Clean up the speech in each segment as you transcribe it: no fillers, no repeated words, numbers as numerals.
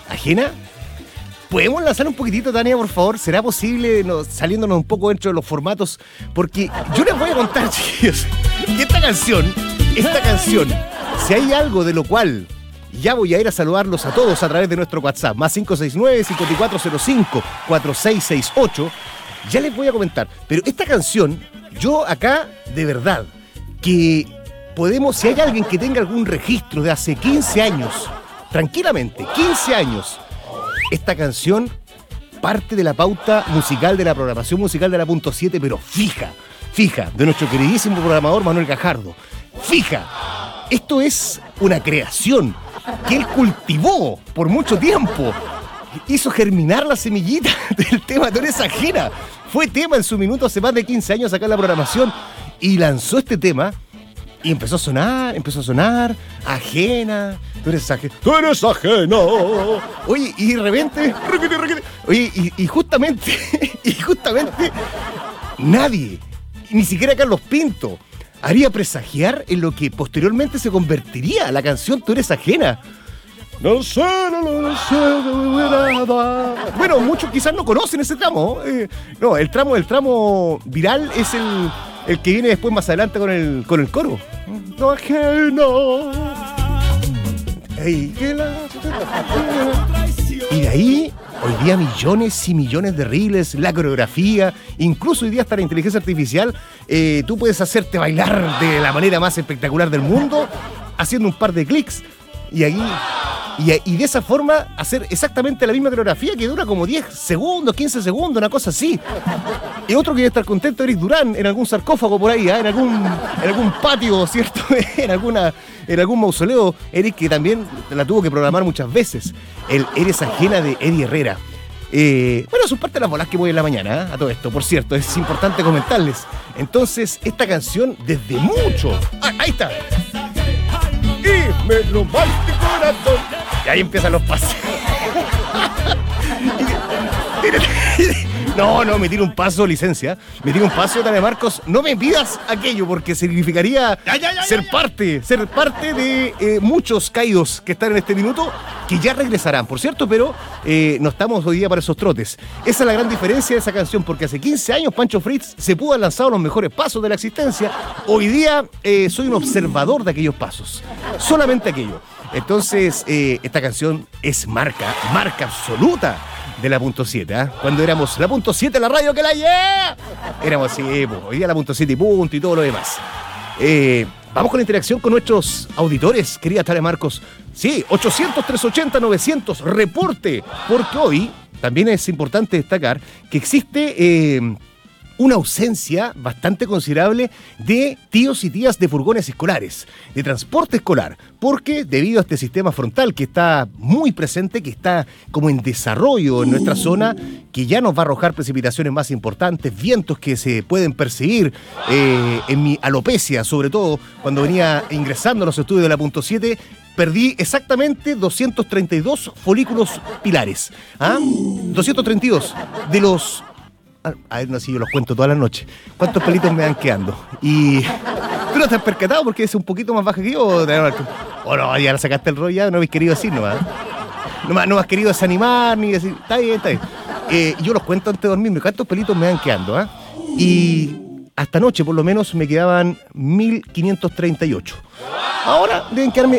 ajena. ¿Podemos lanzar un poquitito, Tania, por favor? ¿Será posible saliéndonos un poco dentro de los formatos? Porque yo les voy a contar, chiquillos, que esta canción, si hay algo de lo cual ya voy a ir a saludarlos a todos a través de nuestro WhatsApp, más 569-5405-4668, ya les voy a comentar. Pero esta canción, yo acá, de verdad, que podemos, si hay alguien que tenga algún registro de hace 15 años, tranquilamente, 15 años, esta canción parte de la pauta musical, de la programación musical de la Punto 7, pero fija, de nuestro queridísimo programador Manuel Gajardo. Fija. Esto es una creación que él cultivó por mucho tiempo. Hizo germinar la semillita del tema Tú eres ajena. Fue tema en su minuto hace más de 15 años acá en la programación y lanzó este tema. Y empezó a sonar, ajena, tú eres ajena. Oye, y de repente, oye, y justamente, nadie, ni siquiera Carlos Pinto, haría presagiar en lo que posteriormente se convertiría la canción Tú eres ajena. No sé. Bueno, muchos quizás no conocen ese tramo. No, el tramo viral es el que viene después más adelante con el coro. No ajeno. Y de ahí, hoy día millones y millones de reels, la coreografía, incluso hoy día hasta la inteligencia artificial, tú puedes hacerte bailar de la manera más espectacular del mundo, haciendo un par de clics, y de esa forma hacer exactamente la misma coreografía que dura como 10 segundos, 15 segundos, una cosa así. Y otro que debe estar contento, Eric Durán, en algún sarcófago por ahí, en algún patio, ¿cierto? en algún mausoleo. Eric, que también la tuvo que programar muchas veces. El Eres ajena de Eddie Herrera. Bueno, son parte de las bolas que voy en la mañana, a todo esto, por cierto, es importante comentarles. Entonces, esta canción, desde mucho... ahí está. Y me robaste corazón. Y ahí empiezan los pases. No, me tiro un paso, licencia. Me tiro un paso, Tania Marcos. No me pidas aquello, porque significaría ser parte de muchos caídos que están en este minuto, que ya regresarán, por cierto, pero no estamos hoy día para esos trotes. Esa es la gran diferencia de esa canción, porque hace 15 años Pancho Fritz se pudo haber lanzado los mejores pasos de la existencia. Hoy día soy un observador de aquellos pasos. Solamente aquello. Entonces, esta canción es marca absoluta de la Punto 7, ¿eh? Cuando éramos la Punto 7, la radio que la lleva. Éramos así, hoy día la Punto 7 y punto y todo lo demás. Vamos con la interacción con nuestros auditores, querida Tania Marcos. Sí, 800-380-900, reporte, porque hoy también es importante destacar que existe... una ausencia bastante considerable de tíos y tías de furgones escolares, de transporte escolar, porque debido a este sistema frontal que está muy presente, que está como en desarrollo en nuestra zona, que ya nos va a arrojar precipitaciones más importantes, vientos que se pueden percibir en mi alopecia, sobre todo cuando venía ingresando a los estudios de la Punto 7, perdí exactamente 232 folículos pilares. 232 de los... A ver, no, si yo los cuento toda la noche. ¿Cuántos pelitos me van quedando? Y tú no te has percatado porque es un poquito más baja que yo. O no, ya la sacaste el rollo, ya no habéis querido decir nomás. No has querido desanimar ni decir, está bien. Yo los cuento antes de dormirme. ¿Cuántos pelitos me van quedando? Y hasta anoche por lo menos me quedaban 1538. Ahora deben quedarme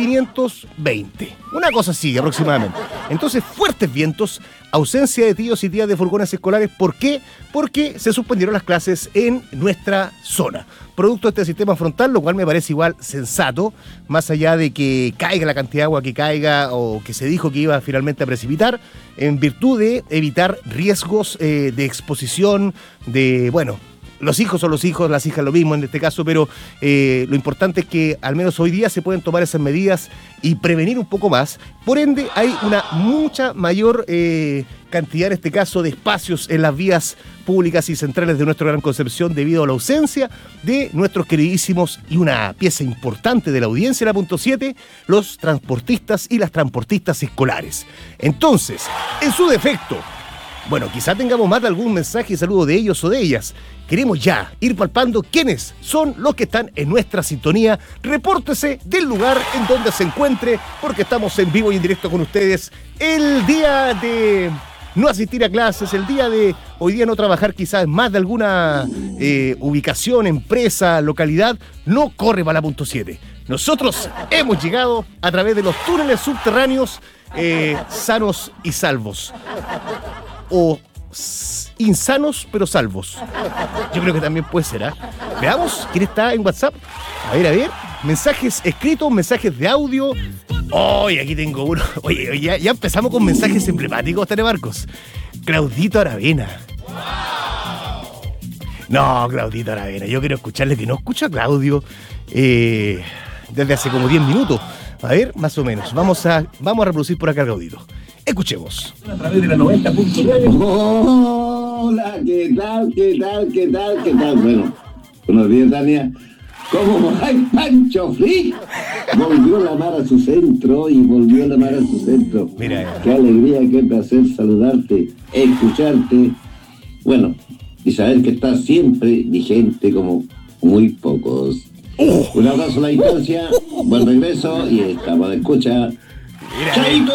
1520. Una cosa así aproximadamente. Entonces, fuertes vientos, ausencia de tíos y tías de furgones escolares. ¿Por qué? Porque se suspendieron las clases en nuestra zona. Producto de este sistema frontal, lo cual me parece igual sensato, más allá de que caiga la cantidad de agua que caiga o que se dijo que iba finalmente a precipitar, en virtud de evitar riesgos de exposición, de, bueno... Los hijos son los hijos, las hijas lo mismo en este caso, pero lo importante es que al menos hoy día se pueden tomar esas medidas y prevenir un poco más. Por ende, hay una mucha mayor cantidad, en este caso, de espacios en las vías públicas y centrales de nuestra Gran Concepción debido a la ausencia de nuestros queridísimos y una pieza importante de la audiencia de la Punto 7, los transportistas y las transportistas escolares. Entonces, en su defecto, Bueno, quizá tengamos más de algún mensaje y saludo de ellos o de ellas. Queremos ya ir palpando quiénes son los que están en nuestra sintonía. Repórtese del lugar en donde se encuentre, porque estamos en vivo y en directo con ustedes. El día de no asistir a clases, el día de hoy día no trabajar quizás en más de alguna ubicación, empresa, localidad, no corre para la punto 7. Nosotros hemos llegado a través de los túneles subterráneos sanos y salvos. O insanos pero salvos. Yo creo que también puede ser, ¿eh? Veamos quién está en WhatsApp. A ver. Mensajes escritos, mensajes de audio. Aquí tengo uno. Oye, ya empezamos con mensajes emblemáticos, Telemarcos. Claudito Aravena. No, Claudito Aravena. Yo quiero escucharle, que no escucho a Claudio desde hace como 10 minutos. A ver, más o menos. Vamos a reproducir por acá, Claudito. Escuchemos. A través de la 90.9. Hola, ¿qué tal? Bueno, buenos días, Tania. ¿Cómo va Pancho Flick? Volvió la mar a su centro. Mira. Qué alegría, qué placer saludarte, escucharte. Bueno, y saber que estás siempre vigente como muy pocos. Un abrazo a la distancia, buen regreso y estamos de escucha. Mira, Chaito,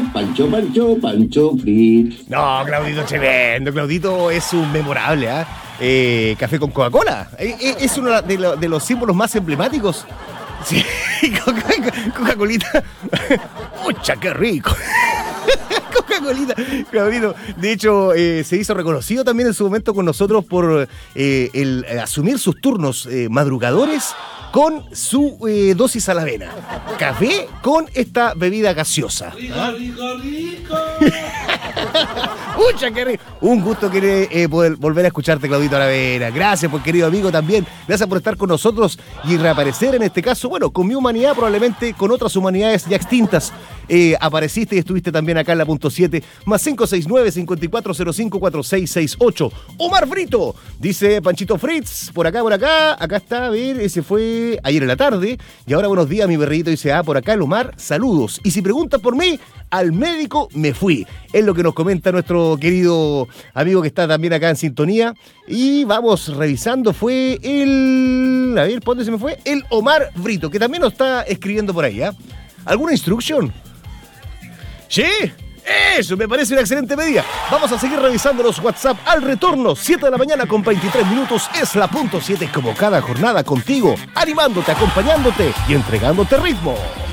Pancho Fritz. No, Claudito tremendo. Claudito es un memorable, café con Coca-Cola. Es uno de los símbolos más emblemáticos. Sí, Coca-Colita. ¡Pucha, qué rico! Coca-Colita, Claudito. De hecho, se hizo reconocido también en su momento con nosotros por el asumir sus turnos madrugadores con su dosis a la avena. Café con esta bebida gaseosa. Rico. ¡Pucha, qué rico! Un gusto poder volver a escucharte, Claudito Aravena. Gracias, pues, querido amigo, también. Gracias por estar con nosotros y reaparecer en este caso, bueno, con mi humanidad, probablemente con otras humanidades ya extintas. Apareciste y estuviste también acá en la punto 7, más 569-5405-4668. Omar Brito, dice Panchito Fritz, por acá, acá está, a ver, ese fue ayer en la tarde, y ahora buenos días, mi perrito, dice, por acá el Omar, saludos, y si preguntas por mí, al médico me fui, es lo que nos comenta nuestro querido amigo que está también acá en sintonía, y vamos revisando, fue el, a ver, ¿por dónde se me fue? El Omar Brito, que también nos está escribiendo por ahí, ¿alguna instrucción? Sí, eso me parece una excelente medida. Vamos a seguir revisando los WhatsApp al retorno. 7 de la mañana con 23 minutos es la punto 7, como cada jornada contigo, animándote, acompañándote y entregándote ritmo.